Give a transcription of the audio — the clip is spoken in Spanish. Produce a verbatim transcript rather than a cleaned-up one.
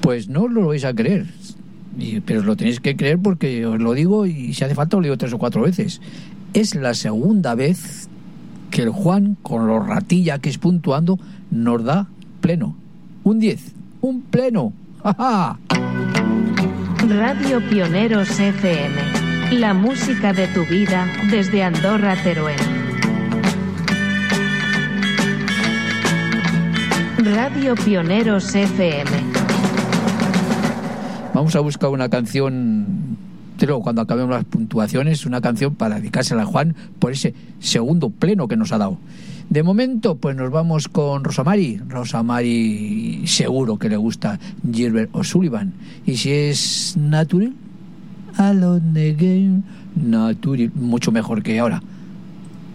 Pues no lo vais a creer, y, pero lo tenéis que creer porque os lo digo y si hace falta lo digo tres o cuatro veces. Es la segunda vez que el Juan, con lo ratilla que es puntuando, nos da pleno. Un diez, un pleno. ¡Ja, ja! Radio Pioneros F M, la música de tu vida desde Andorra, Teruel. Radio Pioneros F M. Vamos a buscar una canción, pero cuando acabemos las puntuaciones, una canción para dedicársela a Juan por ese segundo pleno que nos ha dado. De momento, pues nos vamos con Rosa Mari. Rosa Mari seguro que le gusta Gilbert O'Sullivan. Y si es Natural, Alone Again, Natural, mucho mejor que ahora.